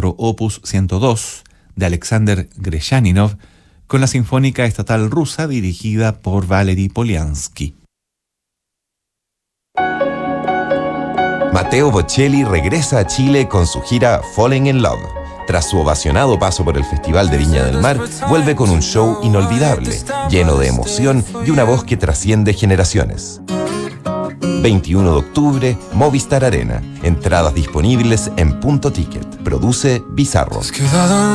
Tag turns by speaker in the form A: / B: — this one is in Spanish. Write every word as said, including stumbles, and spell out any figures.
A: cuatro opus ciento dos de Alexander Greshchaninov con la Sinfónica Estatal Rusa dirigida por Valery Polyansky.
B: Matteo Bocelli regresa a Chile con su gira Falling in Love. Tras su ovacionado paso por el Festival de Viña del Mar, vuelve con un show inolvidable, lleno de emoción y una voz que trasciende generaciones. veintiuno de octubre, Movistar Arena. Entradas disponibles en Punto Ticket. Produce Bizarro.